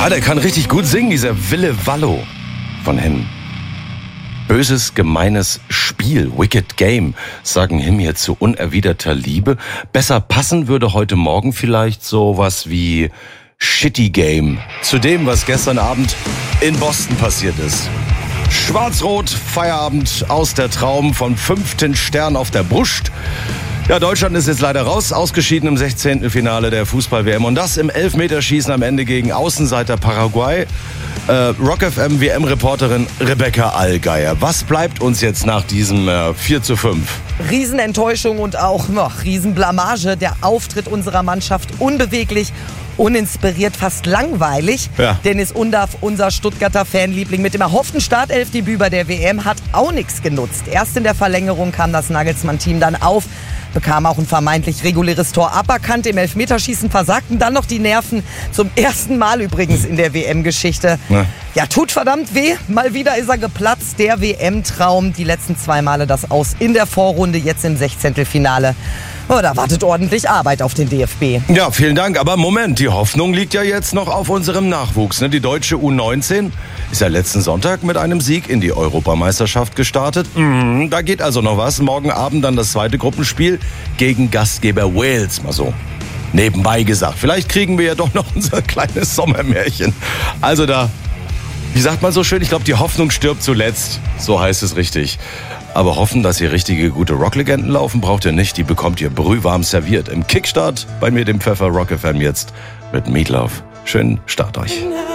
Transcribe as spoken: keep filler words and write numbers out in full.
Ja, der kann richtig gut singen, dieser Wille Wallo von Him. Böses, gemeines Spiel, Wicked Game, sagen Him hier zu unerwiderter Liebe. Besser passen würde heute Morgen vielleicht sowas wie Shitty Game zu dem, was gestern Abend in Boston passiert ist. Schwarz-Rot, Feierabend aus der Traum von fünften Stern auf der Brust. Ja, Deutschland ist jetzt leider raus, ausgeschieden im sechzehnten Finale der Fußball-W M. Und das im Elfmeterschießen am Ende gegen Außenseiter Paraguay. Äh, Rock F M W M-Reporterin Rebecca Allgeier. Was bleibt uns jetzt nach diesem äh, vier zu fünf? Riesenenttäuschung und auch noch Riesenblamage. Der Auftritt unserer Mannschaft unbeweglich, uninspiriert, fast langweilig. Ja. Dennis Undaff, unser Stuttgarter Fanliebling, mit dem erhofften Startelfdebüt bei der W M hat auch nichts genutzt. Erst in der Verlängerung kam das Nagelsmann-Team dann auf, bekam auch ein vermeintlich reguläres Tor aberkannt. Im Elfmeterschießen versagten dann noch die Nerven. Zum ersten Mal übrigens in der W M-Geschichte. Ja. ja, tut verdammt weh. Mal wieder ist er geplatzt. Der W M-Traum. Die letzten zwei Male das Aus in der Vorrunde, jetzt im Sechzehntelfinale. Oh, da wartet ordentlich Arbeit auf den D F B. Ja, vielen Dank. Aber Moment, die Hoffnung liegt ja jetzt noch auf unserem Nachwuchs. Ne? Die deutsche U neunzehn ist ja letzten Sonntag mit einem Sieg in die Europameisterschaft gestartet. Mhm, da geht also noch was. Morgen Abend dann das zweite Gruppenspiel gegen Gastgeber Wales. Mal so nebenbei gesagt. Vielleicht kriegen wir ja doch noch unser kleines Sommermärchen. Also da, wie sagt man so schön, ich glaube, die Hoffnung stirbt zuletzt. So heißt es richtig. Aber hoffen, dass hier richtige gute Rocklegenden laufen, braucht ihr nicht. Die bekommt ihr brühwarm serviert. Im Kickstart bei mir, dem Pfeffer Rock F M jetzt mit Meatloaf. Schönen Start euch.